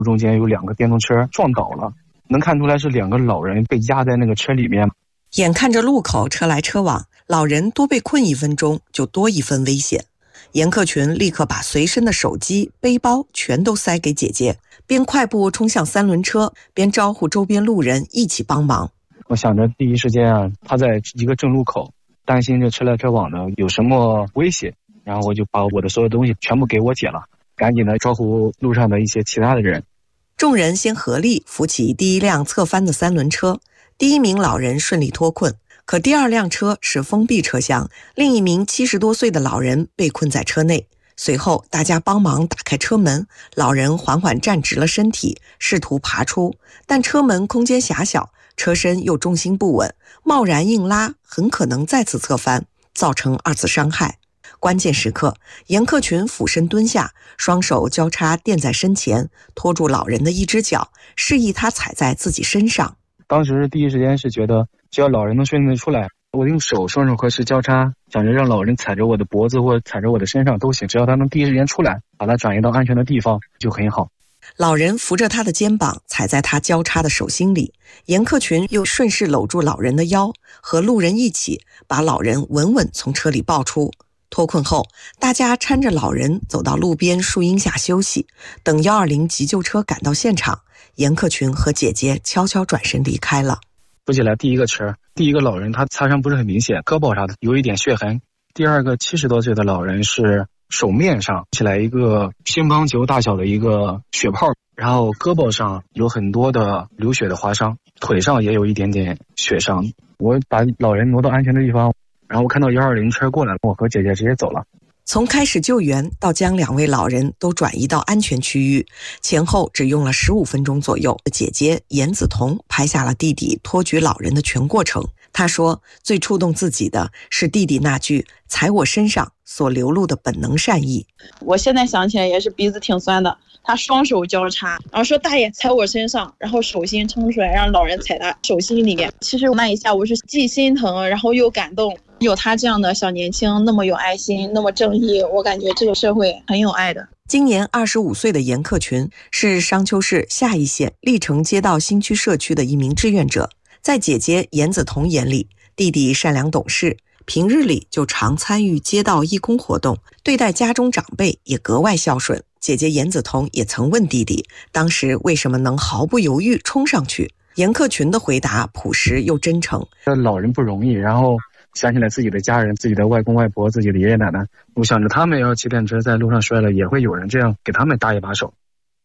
中间有2个电动车撞倒了，能看出来是2个老人被压在那个车里面。 眼看着路口车来车往，老人多被困1分钟就多1分危险。严克群立刻把随身的手机、背包全都塞给姐姐，边快步冲向3轮车，边招呼周边路人一起帮忙。 我想着第一时间他在一个正路口，担心这车来车往的有什么危险，然后我就把我的所有东西全部给我姐了，赶紧的招呼路上的一些其他的人。 众人先合力扶起第一辆侧翻的3轮车，第1名老人顺利脱困。可第2辆车是封闭车厢，另1名70多岁的老人被困在车内。随后大家帮忙打开车门，老人缓缓站直了身体，试图爬出，但车门空间狭小，车身又重心不稳，贸然硬拉很可能再次侧翻，造成2次伤害。关键时刻，严克群俯身蹲下，双手交叉垫在身前，拖住老人的一只脚，示意他踩在自己身上。 当时第一时间是觉得只要老人能顺利的出来，我用双手合十交叉，想着让老人踩着我的脖子或踩着我的身上都行，只要他能第一时间出来，把他转移到安全的地方就很好。 老人扶着他的肩膀，踩在他交叉的手心里，严克群又顺势搂住老人的腰，和路人一起把老人稳稳从车里抱出。脱困后，大家搀着老人走到路边树荫下休息，等120急救车赶到现场，严克群和姐姐悄悄转身离开了。 扶起来第一个车，第一个老人他擦伤不是很明显，胳膊上有一点血痕。第2个70多岁的老人是手面上起来一个乒乓球大小的一个血泡，然后胳膊上有很多的流血的划伤，腿上也有一点点血伤。我把老人挪到安全的地方，然后我看到120车过来了，我和姐姐直接走了。 从开始救援到将2位老人都转移到安全区域，前后只用了15分钟左右。姐姐严子彤拍下了弟弟托举老人的全过程。她说，最触动自己的是弟弟那句“踩我身上”所流露的本能善意。 我现在想起来也是鼻子挺酸的，他双手交叉，然后说大爷踩我身上，然后手心撑出来让老人踩他手心里面。其实那一下我是既心疼然后又感动，有他这样的小年轻那么有爱心那么正义，我感觉这个社会很有爱的。 今年25岁的严克群是商丘市下邑县历城街道新区社区的一名志愿者。在姐姐严子彤眼里，弟弟善良懂事，平日里就常参与街道义工活动，对待家中长辈也格外孝顺。姐姐严子彤也曾问弟弟，当时为什么能毫不犹豫冲上去？严克群的回答朴实又真诚。 老人不容易，然后想起来自己的家人，自己的外公外婆，自己的爷爷奶奶，我想着他们要骑电车在路上摔了，也会有人这样给他们搭一把手。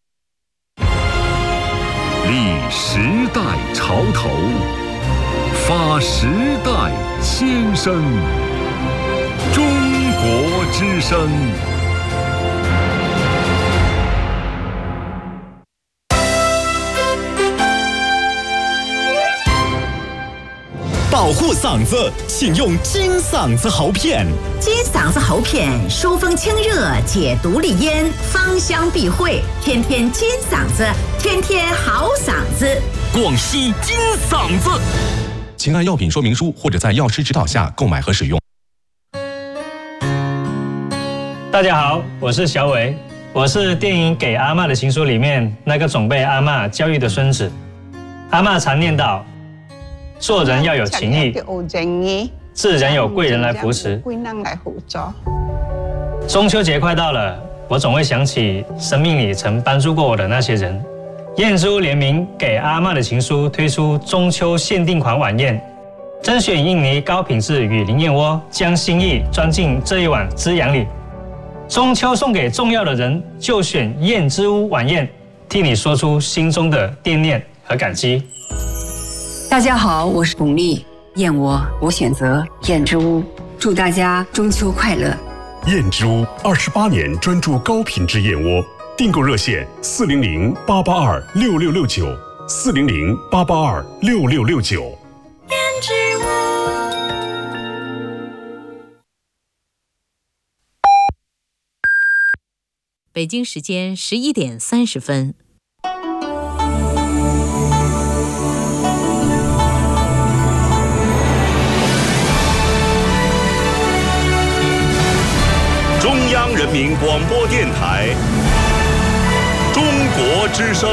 立时代潮头，发时代先声，中国之声。 保护嗓子，请用金嗓子喉片。 金嗓子喉片疏风清热，解毒利咽，芳香避秽，天天金嗓子，天天好嗓子。 广西金嗓子，请按药品说明书或者在药师指导下购买和使用。 大家好，我是小伟，我是电影《给阿嬷的情书》里面那个总被阿嬷教育的孙子。阿嬷常念叨，做人要有情义，自然有贵人来扶持。中秋节快到了，我总会想起生命里曾帮助过我的那些人。燕之屋联名给阿嬷的情书推出中秋限定款晚宴，甄选印尼高品质雨林燕窝，将心意装进这一碗滋养里。中秋送给重要的人，就选燕之屋晚宴，替你说出心中的惦念和感激。 大家好，我是巩俐，燕窝我选择燕之屋，祝大家中秋快乐。 燕之屋28年专注高品质燕窝，订购热线400-882-6669，400-882-6669。 燕之屋。 北京时间11点30分。 中央人民广播电台，中国之声。